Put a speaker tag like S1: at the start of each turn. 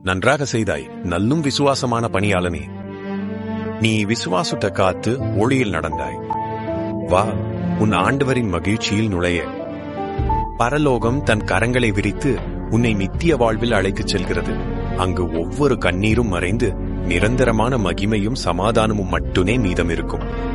S1: நன்றாக செய்தாய். நல்லும் விசுவாசமான பணியாளனே. நீ விசுவாசத்தை காத்து ஒளியில் நடந்தாய். வா, உன் ஆண்டவரின் மகிழ்ச்சியில் நுழைய. பரலோகம் தன் கரங்களை விரித்து உன்னை நித்திய வாழ்வில் அழைத்துச் செல்கிறது. அங்கு ஒவ்வொரு கண்ணீரும் மறைந்து நிரந்தரமான மகிமையும் சமாதானமும் மட்டுமே மீதம் இருக்கும்.